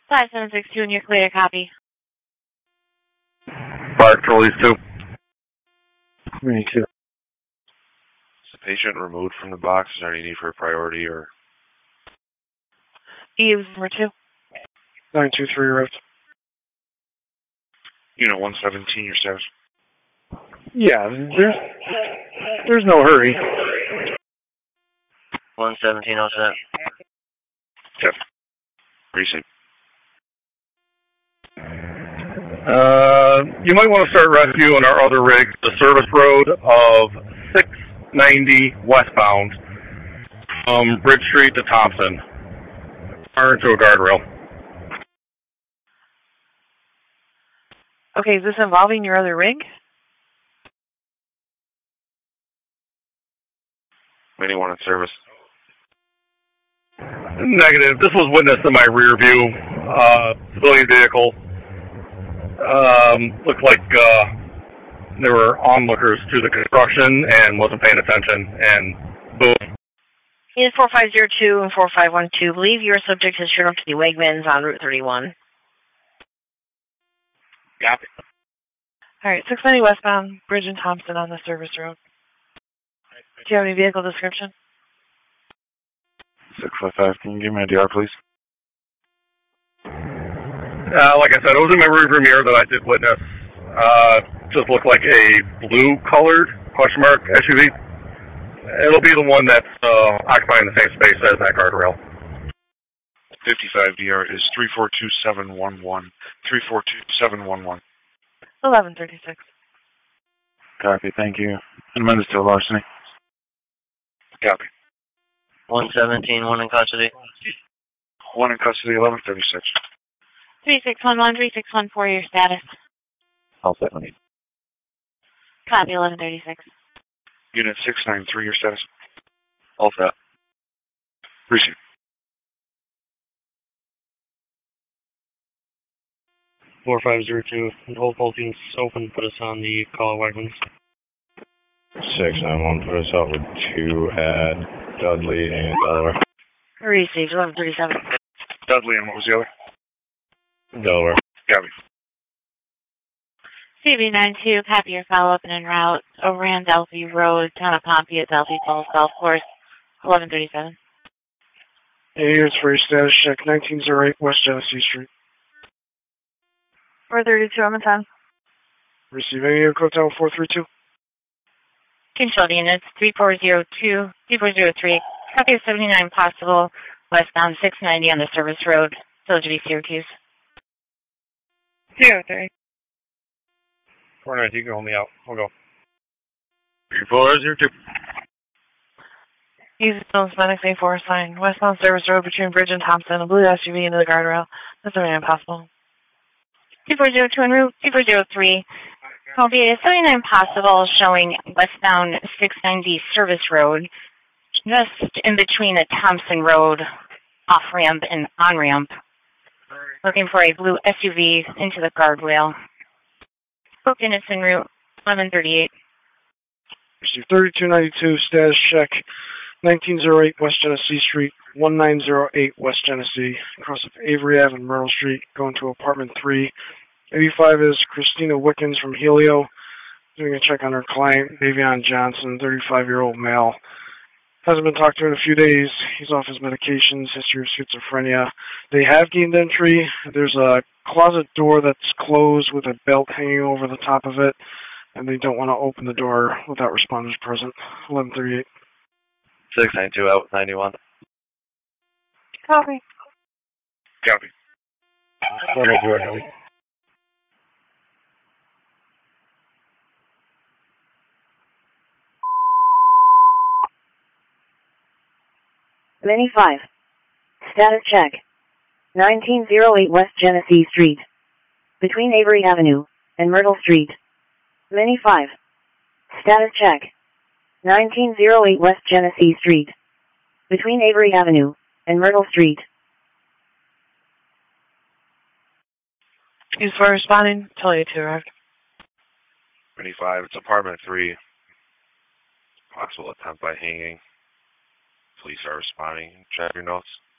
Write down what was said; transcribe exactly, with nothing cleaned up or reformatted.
five seven six two, and you're clear to copy. Five Charlie's two. Me too. Is the patient removed from the box? Is there any need for a priority or? Eve number two. nine two three arrived. Unit one seventeen, your status. Yeah, there's, there's no hurry. one seventeen, all set. Yep. Recent. Uh, you might want to start rescue on our other rig, the service road of six ninety westbound from Bridge Street to Thompson. Or into a guardrail. Okay, is this involving your other rig? Anyone in service? Negative. This was witnessed in my rear view. Uh, civilian vehicle. Um, looked like uh, there were onlookers to the construction and wasn't paying attention. And boom. Unit four five zero two and four five one two, believe your subject has shown up to the Wegmans on Route thirty-one. Copy. All right, six ninety westbound, Bridge and Thompson on the service road. Do you have any vehicle description? six five five, can you give me a D R, please? Uh, like I said, it was in my rearview mirror that I did witness. Uh, just looked like a blue-colored question mark S U V. It'll be the one that's uh, occupying the same space as that guardrail. fifty-five D R is three four two seven one one. three four two seven one one. eleven thirty-six. Copy, thank you. And amended to larceny. Copy. one seventeen, one in custody. One in custody, eleven thirty-six. three six one one, three six one four, your status. All set, honey. Copy, eleven thirty-six. Unit six nine three, your status. All set. Receive. four five zero two, hold both units open, put us on the call Wegmans. six nine one, put us out with two at Dudley and Delaware. Received, eleven thirty-seven. Dudley, and what was the other? Delaware. Copy. C B nine two, copy your follow-up and en route. Overran Delphi Road, town of Pompey at Delphi Falls Golf Course, eleven thirty-seven. Hey, here's for your status check, nineteen oh eight West Genesee Street. four thirty-two, I'm in ten. Receiving your code town four three two. Control units, three four zero two, three four zero three, copy of seventy-nine possible, westbound six ninety on the service road, Village of East Syracuse. Zero three. four ninety, you can hold me out. We'll go. three four zero two. Use Stones Medics A four sign, westbound service road between Bridge and Thompson, a blue S U V into the guardrail. That's seventy-nine possible. two four zero two en route, two four zero three. Will be a seventy-nine possible showing westbound six ninety service road, just in between the Thompson Road off-ramp and on-ramp. Looking for a blue S U V into the guardrail. Book units en route, eleven thirty-eight. Receive thirty-two ninety-two, status check, nineteen oh eight West Genesee Street, nineteen oh eight West Genesee, across of Avery Avenue and Myrtle Street, going to apartment three. eighty-five is Christina Wickens from Helio, doing a check on her client, Davion Johnson, thirty-five-year-old male. Hasn't been talked to in a few days. He's off his medications, history of schizophrenia. They have gained entry. There's a closet door that's closed with a belt hanging over the top of it, and they don't want to open the door without responders present. eleven thirty-eight. six nine two out, ninety-one. Copy. Copy. four ninety, you are Delhi. Mini five. Status check. nineteen oh eight West Genesee Street. Between Avery Avenue and Myrtle Street. Mini five. Status check. nineteen oh eight West Genesee Street. Between Avery Avenue and Myrtle Street. Use for responding, tell you to arrive. twenty-five, it's apartment three. Possible attempt by hanging. Police are responding. Check your notes.